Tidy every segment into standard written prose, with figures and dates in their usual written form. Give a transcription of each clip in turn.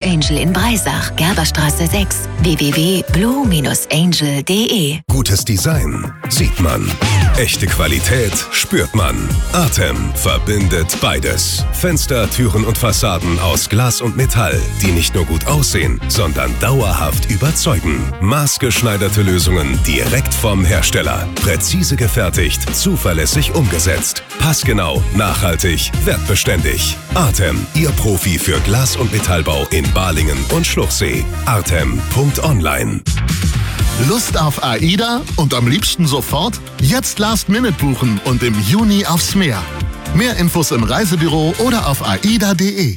Angel in Breisach, Gerberstraße 6, www.blue-angel.de. Gutes Design sieht man. Echte Qualität spürt man. Artem verbindet beides. Fenster, Türen und Fassaden aus Glas und Metall, die nicht nur gut aussehen, sondern dauerhaft überzeugen. Maßgeschneiderte Lösungen direkt vom Hersteller. Präzise gefertigt, zuverlässig umgesetzt. Passgenau, nachhaltig, wertbeständig. Artem, Ihr Profi für Glas- und Metallbau in Balingen und Schluchsee. Artem.online. Lust auf AIDA und am liebsten sofort? Jetzt Last-Minute buchen und im Juni aufs Meer. Mehr Infos im Reisebüro oder auf aida.de.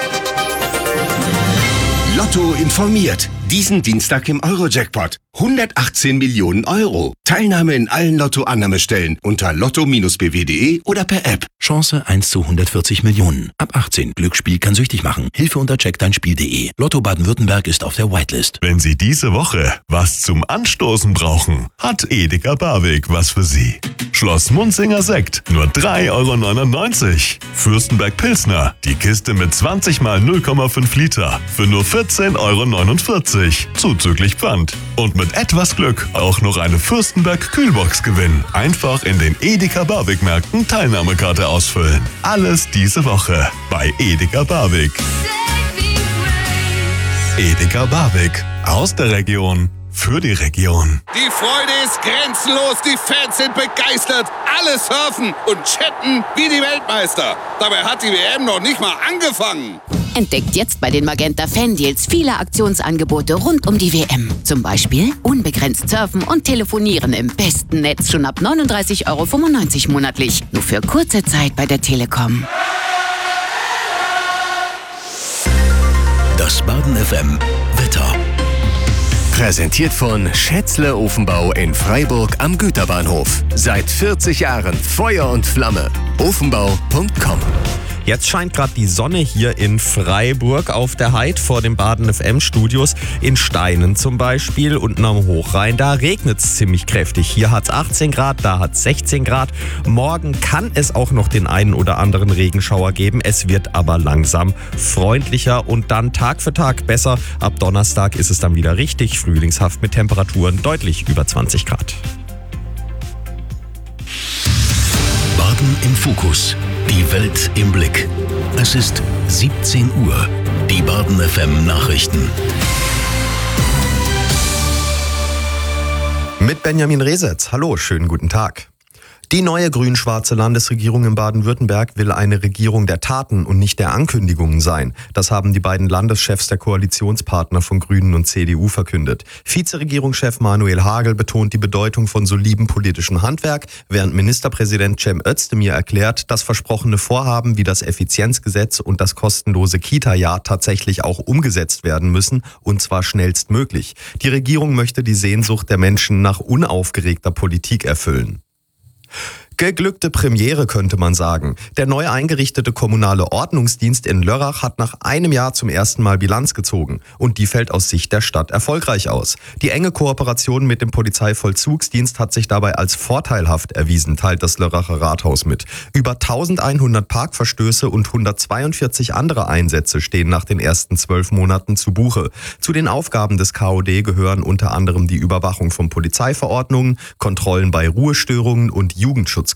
Lotto informiert. Diesen Dienstag im Euro-Jackpot. 118 Millionen Euro. Teilnahme in allen Lotto-Annahmestellen unter lotto-bw.de oder per App. Chance 1 zu 140 Millionen. Ab 18. Glücksspiel kann süchtig machen. Hilfe unter checkdeinspiel.de. Lotto Baden-Württemberg ist auf der Whitelist. Wenn Sie diese Woche was zum Anstoßen brauchen, hat Edeka Barwig was für Sie. Schloss Munzinger Sekt, nur 3,99 €. Fürstenberg Pilsner, die Kiste mit 20 mal 0,5 Liter für nur 14,49 €, zuzüglich Pfand. Und mit etwas Glück auch noch eine Fürstenberg Kühlbox gewinnen. Einfach in den Edeka Barwig Märkten Teilnahmekarte ausfüllen. Alles diese Woche bei Edeka Barwig. Edeka Barwig, aus der Region. Für die Region. Die Freude ist grenzenlos, die Fans sind begeistert, alle surfen und chatten wie die Weltmeister. Dabei hat die WM noch nicht mal angefangen. Entdeckt jetzt bei den Magenta Fan-Deals viele Aktionsangebote rund um die WM. Zum Beispiel unbegrenzt surfen und telefonieren im besten Netz schon ab 39,95 € monatlich. Nur für kurze Zeit bei der Telekom. Das Baden FM Wetter. Präsentiert von Schätzle Ofenbau in Freiburg am Güterbahnhof. Seit 40 Jahren Feuer und Flamme. Ofenbau.com. Jetzt scheint gerade die Sonne hier in Freiburg auf der Heid vor den Baden FM Studios. In Steinen zum Beispiel, unten am Hochrhein, da regnet es ziemlich kräftig. Hier hat es 18 Grad, da hat es 16 Grad. Morgen kann es auch noch den einen oder anderen Regenschauer geben. Es wird aber langsam freundlicher und dann Tag für Tag besser. Ab Donnerstag ist es dann wieder richtig frühlingshaft mit Temperaturen deutlich über 20 Grad. Baden im Fokus. Die Welt im Blick. Es ist 17 Uhr. Die Baden FM Nachrichten. Mit Benjamin Resetz. Hallo, schönen guten Tag. Die neue grün-schwarze Landesregierung in Baden-Württemberg will eine Regierung der Taten und nicht der Ankündigungen sein. Das haben die beiden Landeschefs der Koalitionspartner von Grünen und CDU verkündet. Vizeregierungschef Manuel Hagel betont die Bedeutung von solidem politischem Handwerk, während Ministerpräsident Cem Özdemir erklärt, dass versprochene Vorhaben wie das Effizienzgesetz und das kostenlose Kita-Jahr tatsächlich auch umgesetzt werden müssen, und zwar schnellstmöglich. Die Regierung möchte die Sehnsucht der Menschen nach unaufgeregter Politik erfüllen. Geglückte Premiere, könnte man sagen. Der neu eingerichtete kommunale Ordnungsdienst in Lörrach hat nach einem Jahr zum ersten Mal Bilanz gezogen. Und die fällt aus Sicht der Stadt erfolgreich aus. Die enge Kooperation mit dem Polizeivollzugsdienst hat sich dabei als vorteilhaft erwiesen, teilt das Lörracher Rathaus mit. Über 1100 Parkverstöße und 142 andere Einsätze stehen nach den ersten 12 Monaten zu Buche. Zu den Aufgaben des KOD gehören unter anderem die Überwachung von Polizeiverordnungen, Kontrollen bei Ruhestörungen und Jugendschutzkontrollen.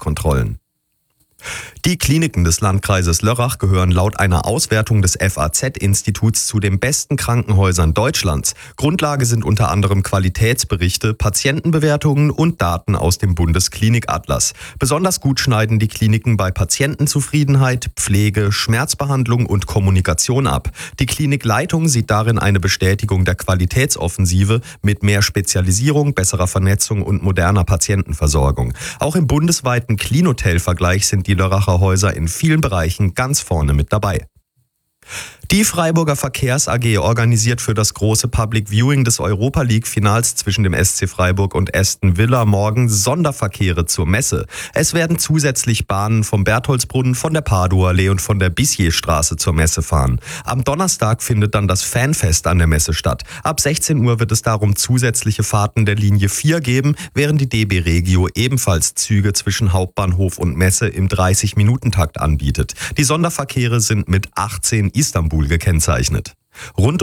Die Kliniken des Landkreises Lörrach gehören laut einer Auswertung des FAZ-Instituts zu den besten Krankenhäusern Deutschlands. Grundlage sind unter anderem Qualitätsberichte, Patientenbewertungen und Daten aus dem Bundesklinikatlas. Besonders gut schneiden die Kliniken bei Patientenzufriedenheit, Pflege, Schmerzbehandlung und Kommunikation ab. Die Klinikleitung sieht darin eine Bestätigung der Qualitätsoffensive mit mehr Spezialisierung, besserer Vernetzung und moderner Patientenversorgung. Auch im bundesweiten Clean-Hotel-Vergleich sind die Lörracher Häuser in vielen Bereichen ganz vorne mit dabei. Die Freiburger Verkehrs AG organisiert für das große Public Viewing des Europa League Finals zwischen dem SC Freiburg und Aston Villa morgen Sonderverkehre zur Messe. Es werden zusätzlich Bahnen vom Bertholdsbrunnen, von der Paduallee und von der Bissierstraße zur Messe fahren. Am Donnerstag findet dann das Fanfest an der Messe statt. Ab 16 Uhr wird es darum zusätzliche Fahrten der Linie 4 geben, während die DB Regio ebenfalls Züge zwischen Hauptbahnhof und Messe im 30-Minuten-Takt anbietet. Die Sonderverkehre sind mit 18 Istanbul gekennzeichnet. Rund